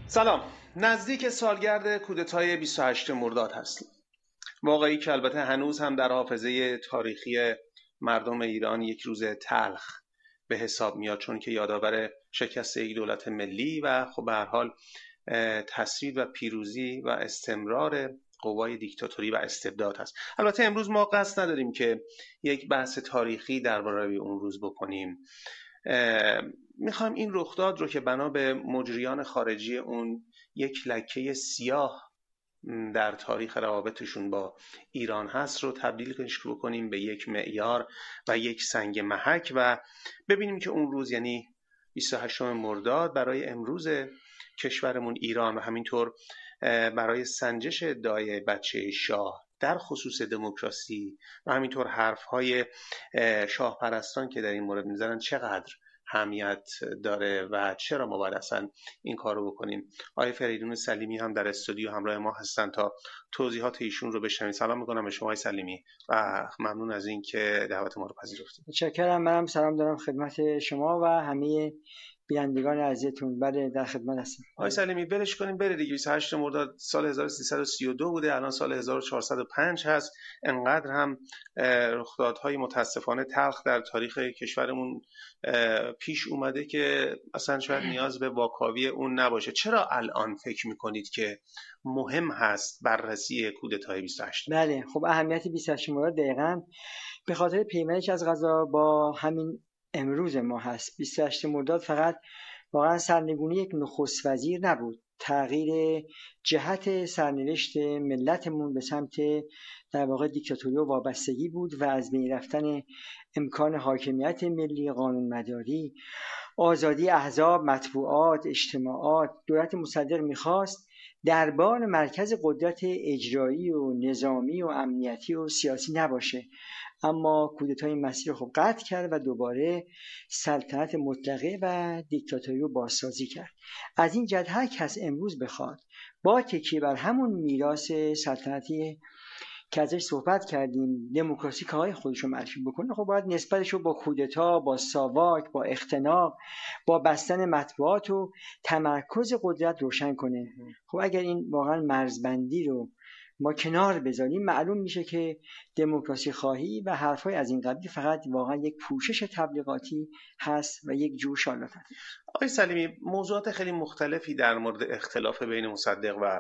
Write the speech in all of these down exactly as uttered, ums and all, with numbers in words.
سلام. نزدیک سالگرد کودتای بیست و هشتم مرداد هستیم. واقعی که البته هنوز هم در حافظه تاریخی مردم ایران یک روز تلخ به حساب میاد، چون که یادآور شکست یک دولت ملی و خب به هر حال تصویب و پیروزی و استمرار قوای دیکتاتوری و استبداد هست. البته امروز ما قصد نداریم که یک بحث تاریخی درباره اون روز بکنیم. میخوایم این رخداد رو که بنا به مجریان خارجی اون یک لکه سیاه در تاریخ روابطشون با ایران هست رو تبدیلش بکنیم به یک معیار و یک سنگ محک و ببینیم که اون روز، یعنی بیست و هشتم مرداد، برای امروز کشورمون ایران و همینطور برای سنجش ادعای بچه شاه در خصوص دموکراسی و همینطور حرفهای شاه پرستان که در این مورد میزنن چقدر اهمیت داره و چرا ما باید اصلا این کار رو بکنیم. آقای فریدون سلیمی هم در استودیو همراه ما هستن تا توضیحات ایشون رو بشنویم. سلام میکنم به شما آقای سلیمی و ممنون از این که دعوت ما رو پذیرفتید. متشکرم. منم سلام دارم خدمت شما و همه بینندگان عزیزتون. بله، در خدمت هستم. آقای سلیمی ولش کنیم بره دیگه. بیست و هشتم مرداد سال هزار و سیصد و سی و دو بوده، الان سال هزار و چهارصد و پنج هست. انقدر هم رخدادهای متاسفانه تلخ در تاریخ کشورمون پیش اومده که اصلا شاید نیاز به واکاوی اون نباشه. چرا الان فکر میکنید که مهم هست بررسی کودتای بیست و هشت؟ بله، خب اهمیت بیست و هشتم مرداد دقیقاً به خاطر پیوندش از قضا با همین امروز ما هست. بیست و هشتم مرداد فقط واقعا سرنگونی یک نخست وزیر نبود، تغییر جهت سرنوشت ملتمون به سمت در واقع دیکتاتوری و وابستگی بود و از بین رفتن امکان حاکمیت ملی، قانونمداری، آزادی احزاب، مطبوعات، اجتماعات. دولت مصدق میخواست دربان مرکز قدرت اجرایی و نظامی و امنیتی و سیاسی نباشه، اما کودتای این مسیر خب قطع کرد و دوباره سلطنت مطلقه و دیکتاتوری رو بازسازی کرد. از این جهت هر کس امروز بخواد با تکیه بر همون میراث سلطنتی که ازش صحبت کردیم، دموکراسی کارهای خودش رو معرفی بکنه، خب باید نسبتش رو با کودتا، با ساواک، با اختناق، با بستن مطبوعات و تمرکز قدرت روشن کنه. خب اگر این واقعا مرزبندی رو ما کنار بذاریم، معلوم میشه که دموکراسی خواهی و حرفای از این قبیل فقط واقعا یک پوشش تبلیغاتی هست و یک جور شارلاتان. آقای سلیمی، موضوعات خیلی مختلفی در مورد اختلاف بین مصدق و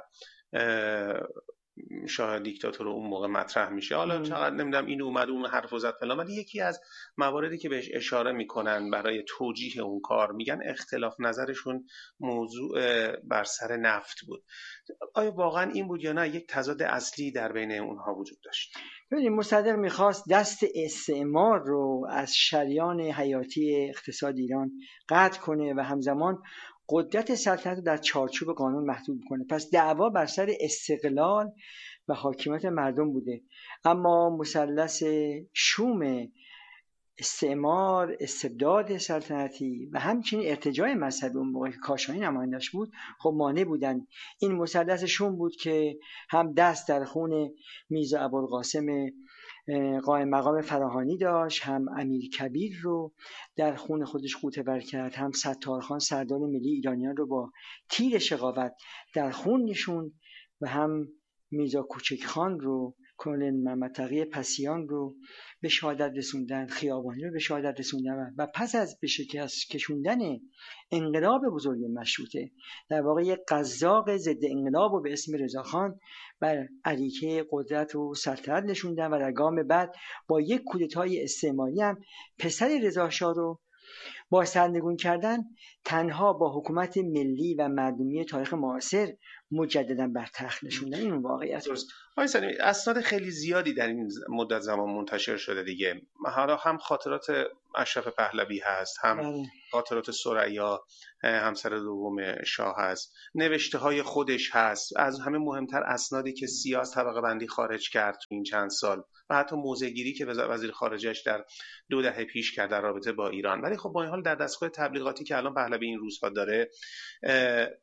شاه دیکتاتور اون موقع مطرح میشه. حالا چقدر نمیدونم این اومد اون حرف زد فلان، ولی یکی از مواردی که بهش اشاره میکنن برای توجیه اون کار، میگن اختلاف نظرشون موضوع بر سر نفت بود. آیا واقعا این بود یا نه یک تضاد اصلی در بین اونها وجود داشت؟ ببینید، مصدق میخواست دست استعمار رو از شریان حیاتی اقتصاد ایران قطع کنه و همزمان قدرت سلطنت رو در چارچوب قانون محدود کنه. پس دعوا بر سر استقلال و حاکمیت مردم بوده. اما مثلث شوم استعمار، استبداد سلطنتی و همچنین ارتجاع مذهبی اون موقع که کاشانی نمایندش بود، خب مانع بودن. این مثلث شوم بود که هم دست در خون میرزا ابوالقاسم قائم مقام فراهانی داشت، هم امیر کبیر رو در خون خودش غوطه ور کرد، هم ستارخان سردار ملی ایرانیان رو با تیر شقاوت در خون نشوند و هم میرزا کوچک خان رو، کلن محمد تقی پسیان رو به شهادت رسوندن، خیابانی رو به شهادت رسوندن و پس از به شکست کشوندن انقلاب بزرگ مشروطه، در واقع یک قزاق ضد انقلاب رو به اسم رضاخان بر علیه قدرت و سلطنت نشوندن و در گام بعد با یک کودتای استعماری هم پسر رضا شاه رو با سرنگون کردن تنها با حکومت ملی و مردمی تاریخ معاصر مجددا بر تخت نشوندن. این واقعیت است. آقای سلیمی، اسناد خیلی زیادی در این مدت زمان منتشر شده دیگه. حالا هم خاطرات اشرف پهلوی هست، هم بله. خاطرات ثریا همسر دوم شاه هست، نوشته های خودش هست، از همه مهمتر اسنادی که سیاس طبقه بندی خارج کرد تو این چند سال و حتی موضع گیری که وزیر خارجه‌اش در دو دهه پیش کرد در رابطه با ایران. ولی خب با این حال در دستگاه تبلیغاتی که الان پهلوی این روزها داره،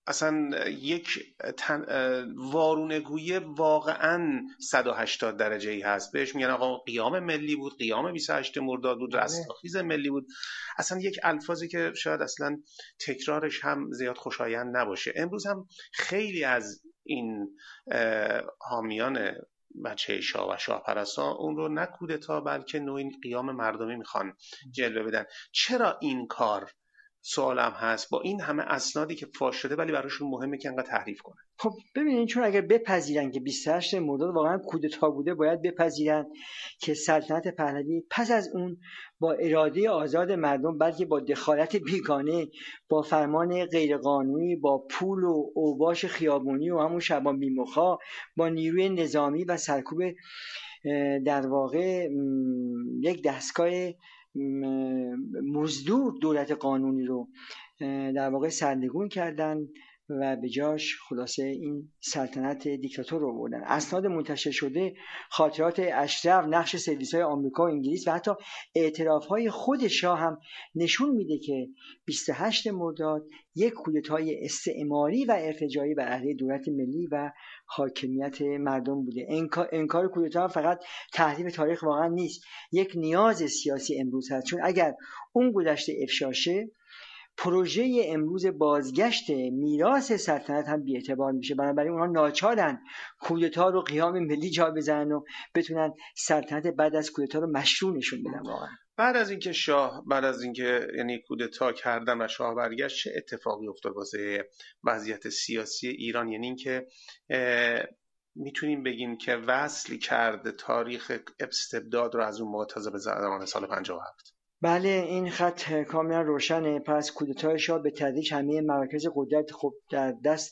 اصلا یک تن... وارونگویی واقعا صد و هشتاد درجه ای هست. بهش میگن آقا قیام ملی بود، قیام بیست و هشتم مرداد بود، رستاخیز ملی بود. اصلا یک الفاظی که شاید اصلا تکرارش هم زیاد خوشایند نباشه. امروز هم خیلی از این حامیان بچه شاه و شاه پرستان اون رو نه کودتا بلکه نوعی قیام مردمی میخوان جلوه بدن. چرا این کار؟ سوالم هست با این همه اسنادی که فاش شده ولی براشون مهمه که انقدر تحریف کنن. خب ببینید، چون اگر بپذیرن که بیست و هشتم مرداد واقعا کودتا بوده، باید بپذیرن که سلطنت پهلوی پس از اون با اراده آزاد مردم بلکه با دخالت بیگانه، با فرمان غیرقانونی، با پول و اوباش خیابونی و همون شبان بیمخا، با نیروی نظامی و سرکوب در واقع یک دستگاه مزدور دولت قانونی رو در واقع سرنگون کردن و به جاش خلاصه این سلطنت دیکتاتور رو بردن. اسناد منتشر شده، خاطرات اشرف، نقش سرویس‌های آمریکا و انگلیس و حتی اعتراف‌های خود شاه هم نشون میده که بیست و هشتم مرداد یک کودتای استعماری و ارتجاعی بر علیه دولت ملی و حاکمیت مردم بوده. انکار کودتا فقط تحریف تاریخ واقعا نیست، یک نیاز سیاسی امروز هست، چون اگر اون گذشته افشا شه، پروژه امروز بازگشت میراث سلطنت هم بی‌اعتبار میشه. بنابراین اونها ناچارن کودتا رو قیام ملی جا بزنن و بتونن سلطنت بعد از کودتا رو مشروع نشون بدن. واقعا بعد از اینکه شاه بعد از اینکه یعنی کودتا کردن و شاه برگشت، چه اتفاقی افتاد واسه وضعیت سیاسی ایران؟ یعنی اینکه میتونیم بگیم که وصل کرده تاریخ استبداد رو از اون موقع تازه به زمان سال پنجاه و هفت. بله، این خط کاملا روشنه. پس کودتای شاه به تدریج همه مراکز قدرت خب در دست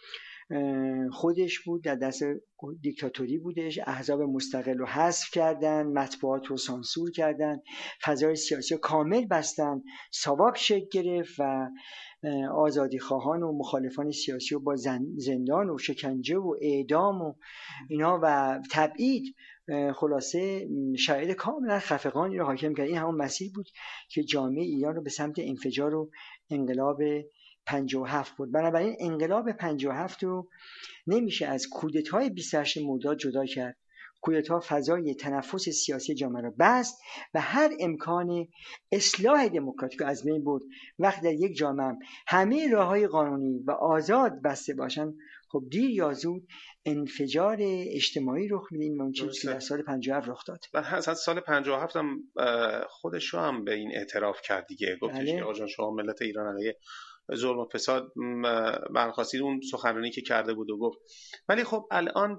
خودش بود، در دست دیکتاتوری بودش. احزاب مستقل رو حذف کردن، مطبوعات رو سانسور کردن، فضای سیاسی رو کامل بستن، ساواک شکل گرفت و آزادی خواهان و مخالفان سیاسی رو با زندان و شکنجه و اعدام و اینا و تبعید، خلاصه شرایط کاملا خفقانی رو حاکم کرد. این همون مسیر بود که جامعه ایران رو به سمت انفجار و انقلاب پنجاه و هفت بود. بنابراین انقلاب پنجاه و هفت رو نمیشه از کودتای بیست و هشتم مرداد جدا کرد. کودتا فضای تنفس سیاسی جامعه رو بست و هر امکان اصلاح دموکراتیک رو از بین برد. وقتی در یک جامعه همه راههای قانونی و آزاد بسته باشن، خب دیر یا زود انفجار اجتماعی رخ میده. این اون چیزی که در سال پنجاه و هفت رخ داد. و حتی سال پنجاه و هفت هم خودش هم به این اعتراف کرد دیگه، گفتش که آقا جان شما ملت ایران علیه ظلم و فساد برخواستید، اون سخنرانی که کرده بود و گفت. ولی خب الان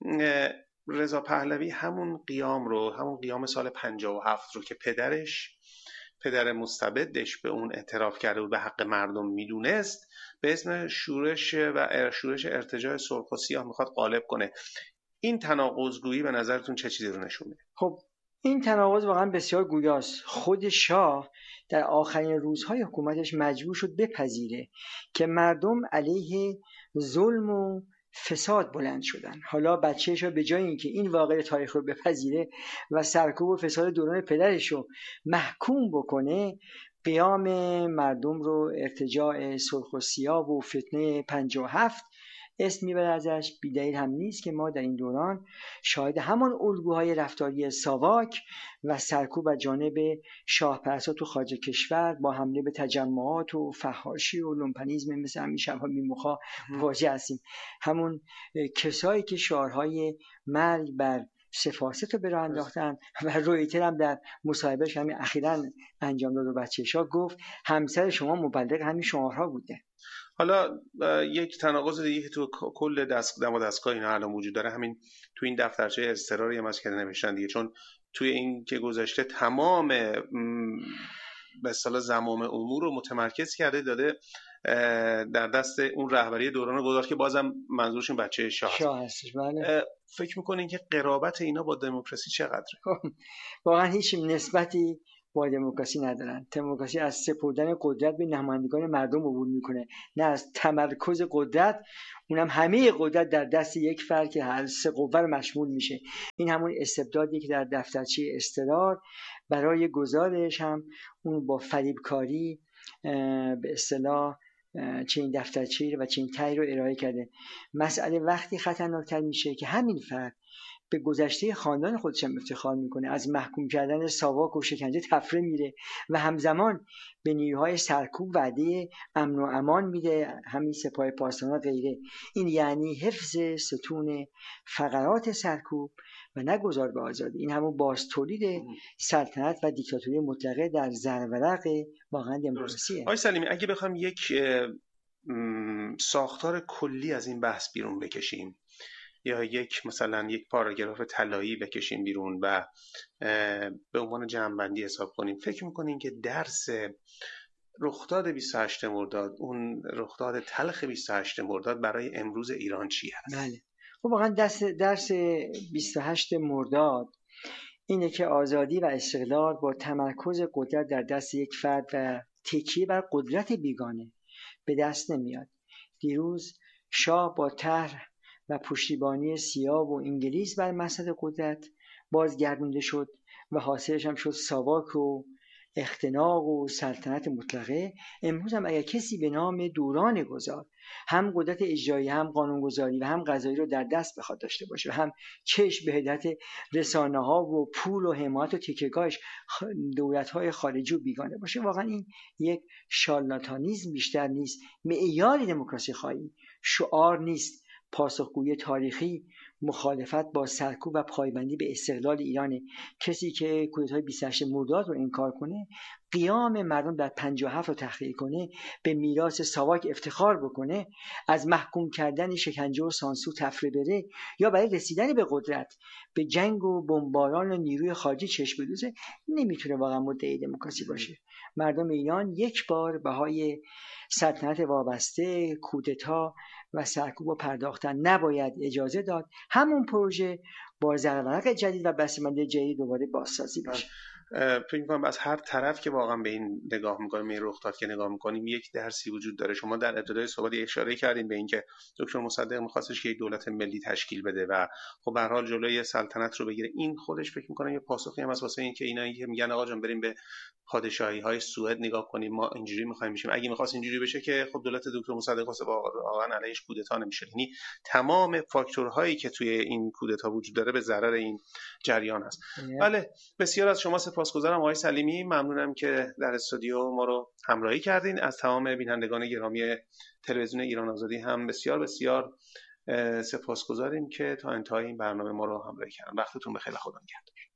رضا پهلوی همون قیام رو، همون قیام سال پنجاه و هفت رو که پدرش پدر مستبدش به اون اعتراف کرده بود، به حق مردم میدونست، به اسم شورش و شورش ارتجاع سرخ و سیاه میخواد غالب کنه. این تناقض‌گویی به نظرتون چه چیزی رو نشون میده؟ خب این تناقض واقعا بسیار گویاست. خود شاه در آخرین روزهای حکومتش مجبور شد بپذیره که مردم علیه ظلم و فساد بلند شدن. حالا بچه‌ش به جای اینکه این واقعه تاریخ رو بپذیره و سرکوب و فساد دوران پدرش رو محکوم بکنه، قیام مردم رو ارتجاع سرخ و سیاه و فتنه پنجاه و هفت اسم میبره ازش. بی‌دلیل هم نیست که ما در این دوران شاهد همان الگوهای رفتاری ساواک و سرکوب از جانب شاهپرستان تو خارج کشور با حمله به تجمعات و فحاشی و لومپنیسم مثل همین شب‌ها بیمخا واجه هستیم. همون کسایی که شعارهای مرگ بر سفاست رو به راه انداختن و رویتر هم در مصاحبهش همین اخیراً انجام داد و بچه‌شا گفت همسر شما مبلغ همین شعارها بوده. حالا یک تناقض دیگه که تو کل دست دم و دستگاه اینا الان وجود داره، همین تو این دفترچه اضطراری هم از که نوشتن دیگه، چون توی این که گذشته تمام به اصطلاح زمام امور رو متمرکز کرده داده در دست اون رهبری دوران گذار که بازم منظورشون بچه شاه شاه هستش. بله. فکر میکنین که قرابت اینا با دموکراسی چقدره؟ واقعا هیچ نسبتی با دموکراسی ندارن. دموکراسی از سپردن قدرت به نمایندگان مردم عبور میکنه، نه از تمرکز قدرت، اونم همه قدرت در دست یک فرد که هر سه قوه رو مشمول میشه. این همون استبدادی که در دفترچه اضطرار برای گزارش هم اون با فریبکاری به اصطلاح چنین دفترچه‌ای و چنین طرحی رو ارائه کرده. مسئله وقتی خطرناکتر میشه که همین فرد به گذشته خاندان خودش هم افتخار میکنه، از محکوم کردن ساواک و شکنجه تفره میره و همزمان به نیروهای سرکوب وعده امن و امان میده، همین سپاه پاسداران و غیره. این یعنی حفظ ستون فقرات سرکوب و نگذار به آزادی. این همون باز تولید سلطنت و دیکتاتوری مطلقه در زرورق واقعا دموکراسیه. آقای سلیمی، اگه بخوام یک ساختار کلی از این بحث بیرون بکشیم یا یک مثلا یک پاراگراف طلایی بکشیم بیرون و به عنوان جمع‌بندی حساب کنیم، فکر می‌کنین که درس رخداد بیست و هشتم مرداد، اون رخداد تلخ بیست و هشتم مرداد برای امروز ایران چی هست؟ بله، خب واقعا درس درس بیست و هشتم مرداد اینه که آزادی و استقلال با تمرکز قدرت در دست یک فرد و تکیه بر قدرت بیگانه به دست نمیاد. دیروز شاه با طرح و پشتیبانی سیاه و انگلیس بر مسند قدرت بازگردونده شد و حاصلش هم شد ساواک و اختناق و سلطنت مطلقه. امروز هم اگر کسی به نام دوران گذار هم قدرت اجرایی هم قانونگذاری و هم قضایی رو در دست بخواد داشته باشه و هم چشم به هدایت رسانه‌ها و پول و حمایت و تکیه‌گاهش دولت‌های خارجی و بیگانه باشه، واقعا این یک شارلاتانیسم بیشتر نیست، معیار دموکراسی خواهی شعار نیست، پاسخگویی تاریخی مخالفت با سرکوب و پایبندی به استقلال ایرانه. کسی که کودتای بیست و هشتم مرداد رو انکار کنه، قیام مردم در پنجاه و هفت رو تحقیر کنه، به میراث ساواک افتخار بکنه، از محکوم کردن شکنجه و سانسور تفره بره یا برای رسیدن به قدرت به جنگ و بمباران و نیروی خارجی چشم بدوزه، نمیتونه واقعا مدعی دموکراسی باشه. مردم ایران یک بار بهای سلطنت وابسته، کودتا و سرکوب و پرداختن نباید اجازه داد. همون پروژه با زرورق جدید و بسته‌بندی جدید دوباره بازسازی بشه. فکر می‌کنم از هر طرف که واقعا به این نگاه می‌کنیم، این رخداد که نگاه می‌کنیم، یک درسی وجود داره. شما در ابتدای صحبت اشاره کردین به اینکه دکتر مصدق می‌خواستش که یک دولت ملی تشکیل بده و خب به هر حال جلوی سلطنت رو بگیره. این خودش فکر می‌کنم یه پاسخی هم از واسه این که اینا که میگن آقا جان بریم به پادشاهی‌های سوئد نگاه کنیم، ما اینجوری می‌خوایم بشیم. اگه می‌خواست اینجوری بشه که خب دولت دکتر مصدق واسه واقعا علیش کودتا نمی‌شد. یعنی تمام فاکتورهایی که توی این کودتا وجود داره به ضرر این جریان است. بله، بسیار از شما سپاسگزارم آقای سلیمی. ممنونم که در استودیو ما رو همراهی کردین. از تمام بینندگان گرامی تلویزیون ایران آزادی هم بسیار بسیار سپاسگزاریم که تا انتهای این برنامه ما رو همراهی کردن. وقتتون بخیر، خدا نگهدار.